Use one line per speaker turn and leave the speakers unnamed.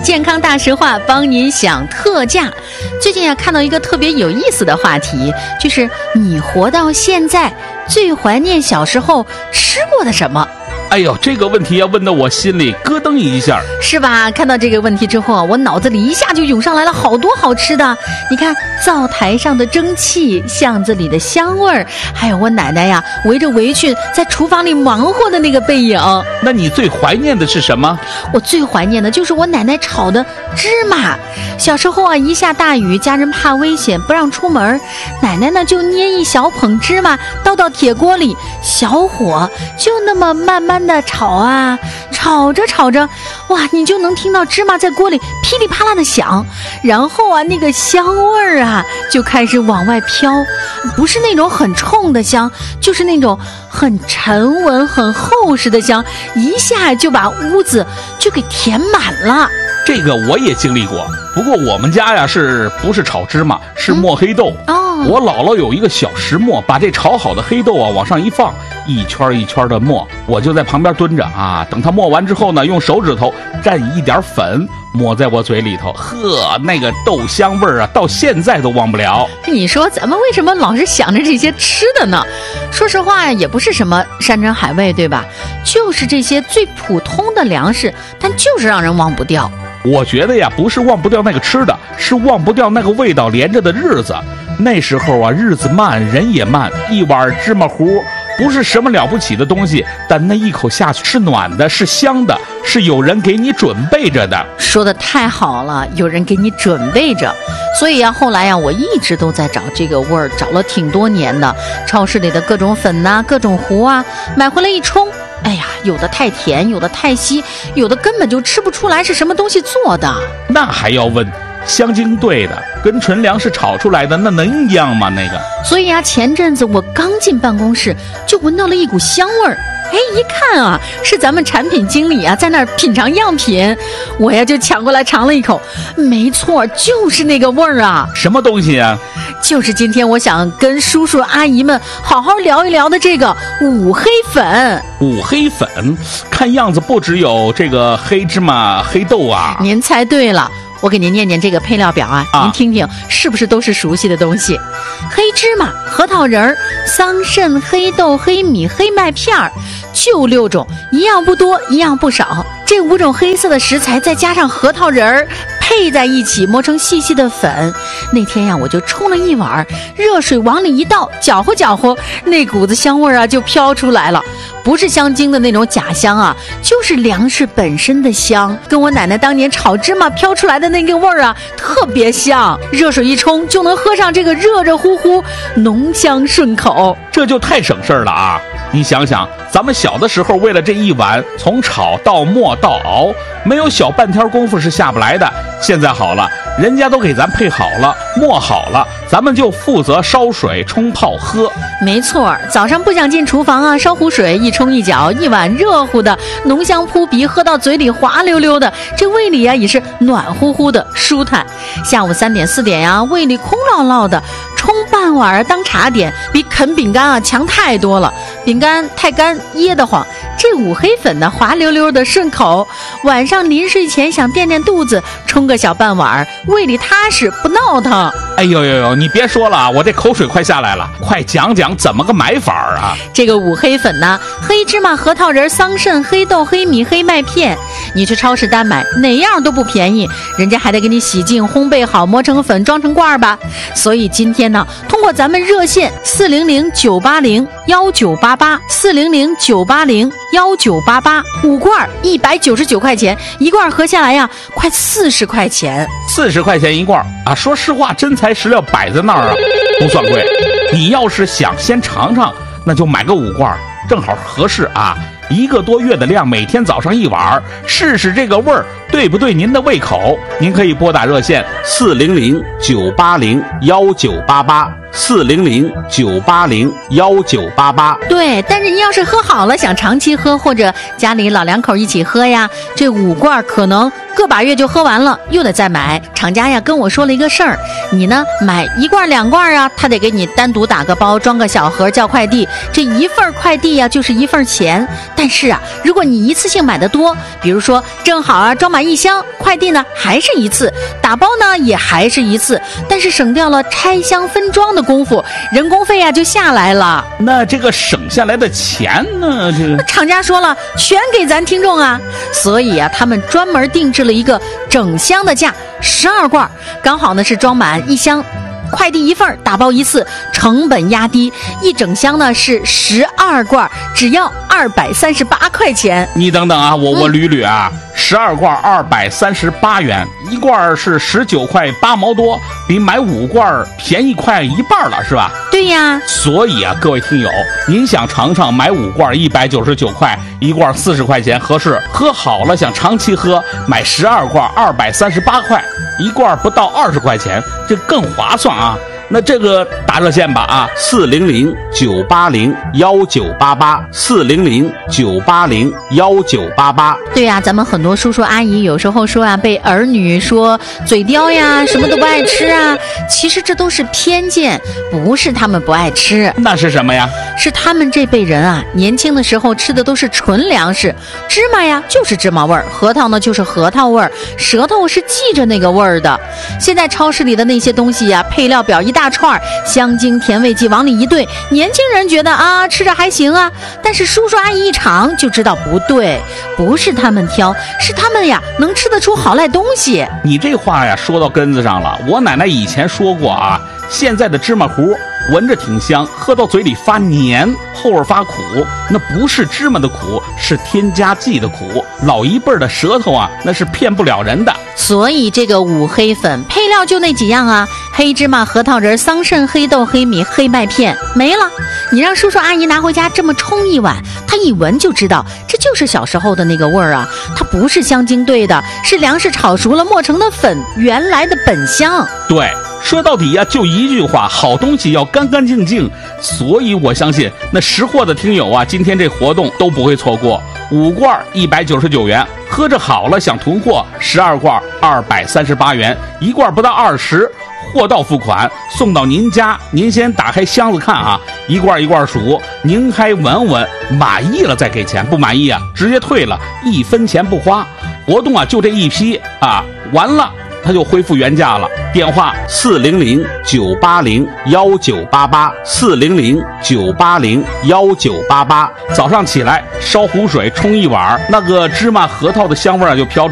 健康大实话帮您享特价。最近看到一个特别有意思的话题，就是你活到现在最怀念小时候吃过的什么？
哎呦，这个问题要问得我心里咯噔一下，
是吧？看到这个问题之后，我脑子里一下就涌上来了好多好吃的。你看，灶台上的蒸汽，巷子里的香味儿，还有我奶奶呀围着围裙在厨房里忙活的那个背影。
那你最怀念的是什么？
我最怀念的就是我奶奶炒的芝麻。小时候啊，一下大雨，家人怕危险不让出门，奶奶呢就捏一小捧芝麻倒到铁锅里，小火就那么慢慢的炒啊，炒着炒着，哇，你就能听到芝麻在锅里噼里啪啦的响，然后啊，那个香味儿啊就开始往外飘，不是那种很冲的香，就是那种很沉稳很厚实的香，一下就把屋子就给填满了。
这个我也经历过，不过我们家呀不是炒芝麻，是磨黑豆。我姥姥有一个小石磨，把这炒好的黑豆啊往上一放，一圈一圈的磨，我就在旁边蹲着啊，等它磨完之后呢，用手指头蘸一点粉抹在我嘴里头，呵，那个豆香味儿啊，到现在都忘不了。
你说咱们为什么老是想着这些吃的呢？说实话呀，也不是什么山珍海味，对吧？就是这些最普通的粮食，但就是让人忘不掉。
我觉得呀，不是忘不掉那个吃的，是忘不掉那个味道连着的日子。那时候啊，日子慢，人也慢，一碗芝麻糊不是什么了不起的东西，但那一口下去是暖的，是香的，是有人给你准备着的。
说的太好了，有人给你准备着。所以啊，后来呀，我一直都在找这个味儿，找了挺多年的。超市里的各种粉呐，各种糊啊，买回来一冲，哎呀，有的太甜，有的太稀，有的根本就吃不出来是什么东西做的。
那还要问，香精兑的跟纯粮食炒出来的那能一样吗？那个。
所以啊，前阵子我刚进办公室就闻到了一股香味儿。哎，一看啊，是咱们产品经理啊在那儿品尝样品，我呀就抢过来尝了一口，没错，就是那个味儿啊。
什么东西啊？
就是今天我想跟叔叔阿姨们好好聊一聊的这个五黑粉。
五黑粉，看样子不只有这个黑芝麻、黑豆啊。
您猜对了。我给您念念这个配料表啊，您听听是不是都是熟悉的东西？黑芝麻、核桃仁、桑葚、黑豆、黑米、黑麦片儿，就6种，一样不多，一样不少。这5种黑色的食材再加上核桃仁儿配在一起，磨成细细的粉。那天呀，我就冲了一碗热水，往里一倒，搅和搅和，那股子香味啊就飘出来了。不是香精的那种假香啊，就是粮食本身的香，跟我奶奶当年炒芝麻飘出来的那个味儿啊特别像。热水一冲就能喝上这个热热乎乎，浓香顺口，
这就太省事儿了啊！你想想，咱们小的时候为了这一碗，从炒到磨到熬，没有小半天功夫是下不来的。现在好了，人家都给咱配好了，磨好了，咱们就负责烧水冲泡喝。
没错，早上不想进厨房啊，烧壶水一冲一搅，一碗热乎的，浓香扑鼻，喝到嘴里滑溜溜的，这胃里啊也是暖乎乎的，舒坦。下午3点4点呀，胃里空落落的，冲半碗当茶点，比啃饼干啊强太多了。饼干太干噎得慌，这五黑粉呢滑溜溜的顺口。晚上临睡前想垫垫肚子，冲个小半碗，胃里踏实不闹腾。
哎呦呦呦，你别说了啊，我这口水快下来了，快讲讲怎么个买法啊？
这个五黑粉呢，黑芝麻、核桃仁、桑葚、黑豆、黑米、黑麦片，你去超市单买哪样都不便宜，人家还得给你洗净、烘焙好，磨成粉装成罐吧。所以今天呢，通过咱们热线400-980-1988，400-980-1988，5罐199块钱，一罐合下来呀，快40块钱。
40块钱一罐啊！说实话，真材实料摆在那儿啊，不算贵。你要是想先尝尝，那就买个5罐，正好合适啊。1个多月的量，每天早上1碗，试试这个味儿对不对您的胃口。您可以拨打热线400-980-1988。 400-980-1988。
对，但是您要是喝好了想长期喝，或者家里老两口一起喝呀，这5罐可能个把月就喝完了，又得再买。厂家呀跟我说了一个事儿，你呢买1罐2罐啊，他得给你单独打个包，装个小盒叫快递，这一份快递呀就是1份钱。但是啊，如果你一次性买的多，比如说正好啊装满1箱，快递呢还是1次，打包呢也还是1次，但是省掉了拆箱分装的功夫，人工费呀就下来了。
那这个省下来的钱呢？这个
厂家说了，全给咱听众啊，所以啊，他们专门定制了一个整箱的价，12罐，刚好呢是装满1箱。快递1份，打包1次，成本压低，一整箱呢是12罐，只要238块钱。
你等等啊，我捋捋啊，12罐238元，1罐是19块8毛多，比买5罐便宜快1半了，是吧？
对呀。
所以啊，各位听友，您想尝尝买5罐199块，1罐40块钱合适，喝好了想长期喝，买12罐238块，1罐不到20块钱，这更划算啊。那这个打热线吧啊，400-980-1988，400-980-1988。
对呀，咱们很多叔叔阿姨有时候说啊，被儿女说嘴刁呀，什么都不爱吃啊，其实这都是偏见，不是他们不爱吃，
那是什么呀？
是他们这辈人啊，年轻的时候吃的都是纯粮食，芝麻呀就是芝麻味儿，核桃呢就是核桃味儿，舌头是记着那个味儿的。现在超市里的那些东西呀，配料表一大串，香精甜味剂往里一兑，年轻人觉得啊吃着还行啊，但是叔叔阿姨一尝就知道不对，不是他们挑，是他们呀能吃得出好赖东西。
你这话呀说到根子上了，我奶奶以前说过啊，现在的芝麻糊闻着挺香，喝到嘴里发黏，后味发苦，那不是芝麻的苦，是添加剂的苦。老一辈的舌头啊，那是骗不了人的。
所以这个五黑粉配料就那几样啊，黑芝麻、核桃仁、桑葚、黑豆、黑米、黑麦片，没了。你让叔叔阿姨拿回家这么冲一碗，他一闻就知道这就是小时候的那个味儿啊，它不是香精兑的，是粮食炒熟了磨成的粉，原来的本香。
对，说到底呀，就一句话，好东西要干干净净。所以我相信那识货的听友啊，今天这活动都不会错过。5罐199元，喝着好了想囤货，12罐238元，1罐不到20，货到付款送到您家。您先打开箱子看啊，一罐一罐数，您还闻闻，满意了再给钱，不满意啊直接退了，1分钱不花。活动啊就这一批啊，完了它就恢复原价了。电话400-980-1988，400-980-1988。早上起来烧壶水冲一碗，那个芝麻核桃的香味就飘